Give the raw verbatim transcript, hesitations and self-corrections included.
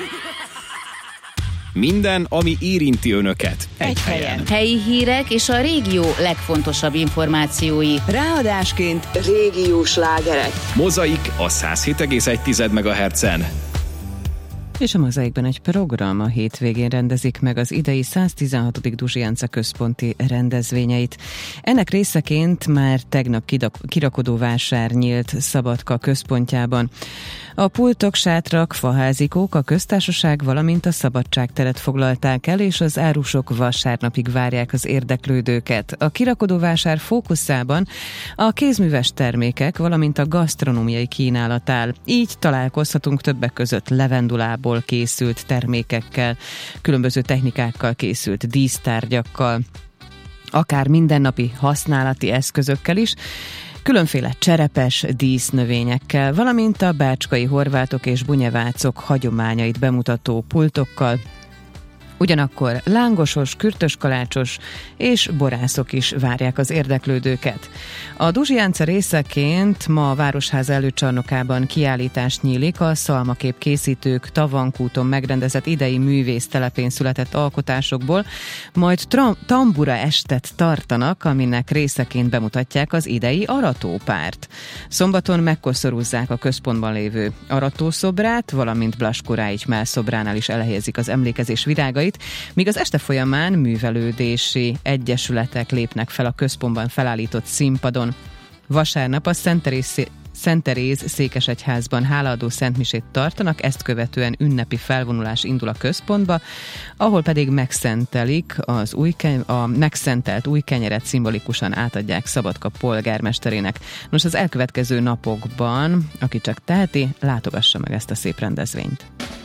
Minden, ami érinti önöket. Egy, Egy helyen. helyen. Helyi hírek és a régió legfontosabb információi. Ráadásként régiós slágerek. Mozaik a száz hét egész egy megahertzen. És a Mozaikban egy program a hétvégén rendezik meg az idei száztizenhatodik Duzsi Jánce központi rendezvényeit. Ennek részeként már tegnap kirakodóvásár nyílt Szabadka központjában. A pultok, sátrak, faházikók a köztársaság, valamint a Szabadságteret foglalták el, és az árusok vasárnapig várják az érdeklődőket. A kirakodóvásár fókuszában a kézműves termékek, valamint a gasztronómiai kínálat áll. Így találkozhatunk többek között levendulából készült termékekkel, különböző technikákkal készült dísztárgyakkal, akár mindennapi használati eszközökkel is, különféle cserepes dísznövényekkel, valamint a bácskai horvátok és bunyevácok hagyományait bemutató pultokkal. Ugyanakkor lángosos, kürtöskalácsos és borászok is várják az érdeklődőket. A Duzsi Jánce részeként ma a Városháza előcsarnokában kiállítás nyílik a szalmakép készítők Tavankúton megrendezett idei művésztelepén született alkotásokból, majd tra- tambura estet tartanak, aminek részeként bemutatják az idei aratópárt. Szombaton megkoszorúzzák a központban lévő aratószobrát, valamint Blaskó Ráics mellszobránál is elhelyezik az emlékezés virágait, míg az este folyamán művelődési egyesületek lépnek fel a központban felállított színpadon. Vasárnap a Szent Teréz, Szent Teréz székesegyházban hálaadó szentmisét tartanak, ezt követően ünnepi felvonulás indul a központba, ahol pedig megszentelik az új keny- a megszentelt új kenyeret szimbolikusan átadják Szabadka polgármesterének. Nos, az elkövetkező napokban, aki csak teheti, látogassa meg ezt a szép rendezvényt.